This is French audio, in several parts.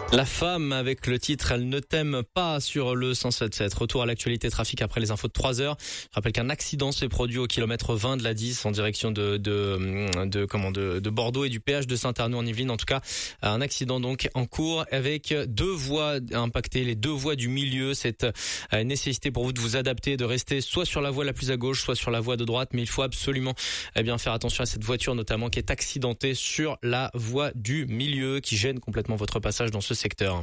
La femme avec le titre « Elle ne t'aime pas » sur le 107.7. Retour à l'actualité trafic après les infos de 3h. Je rappelle qu'un accident s'est produit au kilomètre 20 de la 10 en direction de Bordeaux et du péage de Saint-Arnoux en Yvelines. En tout cas, un accident donc en cours avec deux voies impactées, les deux voies du milieu. C'est une nécessité pour vous de vous adapter, de rester soit sur la voie la plus à gauche, soit sur la voie de droite. Mais il faut absolument faire attention à cette voiture notamment qui est accidentée sur la voie du milieu qui gêne complètement votre passage dans ce secteur.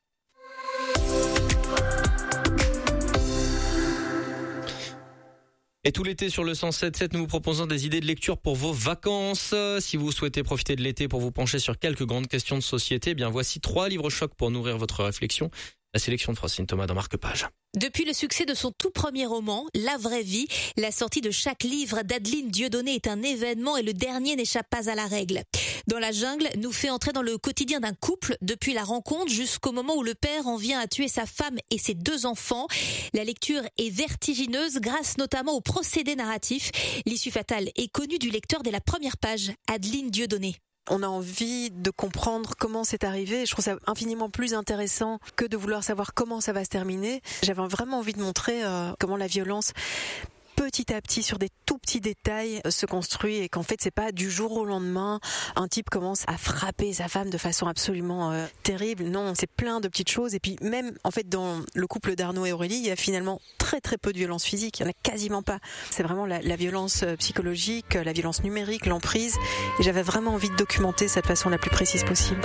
Et tout l'été sur le 107.7, nous vous proposons des idées de lecture pour vos vacances. Si vous souhaitez profiter de l'été pour vous pencher sur quelques grandes questions de société, voici 3 livres chocs pour nourrir votre réflexion. La sélection de Francine Thomas dans Marque-Page. Depuis le succès de son tout premier roman, La vraie vie, la sortie de chaque livre d'Adeline Dieudonné est un événement et le dernier n'échappe pas à la règle. Dans la jungle, nous fait entrer dans le quotidien d'un couple depuis la rencontre jusqu'au moment où le père en vient à tuer sa femme et ses 2 enfants. La lecture est vertigineuse grâce notamment au procédé narratif. L'issue fatale est connue du lecteur dès la première page. Adeline Dieudonné. On a envie de comprendre comment c'est arrivé. Je trouve ça infiniment plus intéressant que de vouloir savoir comment ça va se terminer. J'avais vraiment envie de montrer comment la violence, petit à petit, sur des tout petits détails, se construit et qu'en fait, c'est pas du jour au lendemain, un type commence à frapper sa femme de façon absolument terrible. Non, c'est plein de petites choses. Et puis même, en fait, dans le couple d'Arnaud et Aurélie, il y a finalement très très peu de violence physique. Il y en a quasiment pas. C'est vraiment la violence psychologique, la violence numérique, l'emprise. Et j'avais vraiment envie de documenter ça de façon la plus précise possible.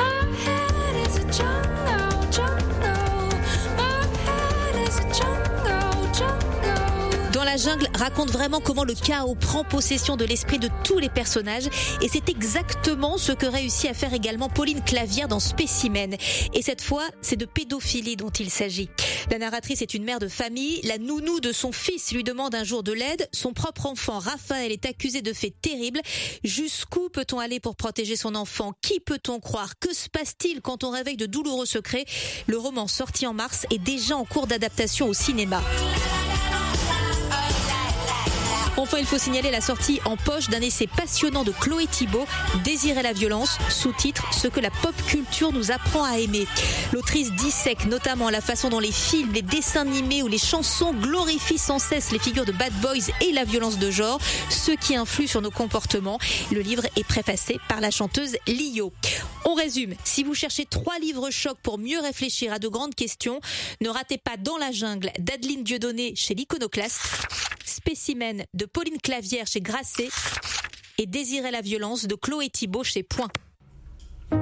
Dans la jungle raconte vraiment comment le chaos prend possession de l'esprit de tous les personnages et c'est exactement ce que réussit à faire également Pauline Clavière dans Spécimen. Et cette fois, c'est de pédophilie dont il s'agit. La narratrice est une mère de famille, la nounou de son fils lui demande un jour de l'aide, son propre enfant Raphaël est accusé de faits terribles. Jusqu'où peut-on aller pour protéger son enfant? Qui peut-on croire? Que se passe-t-il quand on réveille de douloureux secrets? Le roman sorti en mars est déjà en cours d'adaptation au cinéma. Enfin, il faut signaler la sortie en poche d'un essai passionnant de Chloé Thibault, Désirer la violence, sous-titre Ce que la pop culture nous apprend à aimer. L'autrice dissèque notamment la façon dont les films, les dessins animés ou les chansons glorifient sans cesse les figures de bad boys et la violence de genre, ce qui influe sur nos comportements. Le livre est préfacé par la chanteuse Lio. On résume, si vous cherchez 3 livres chocs pour mieux réfléchir à de grandes questions, ne ratez pas Dans la jungle d'Adeline Dieudonné chez l'Iconoclaste, Spécimen de Pauline Clavière chez Grasset et Désirer la violence de Chloé Thibault chez Point.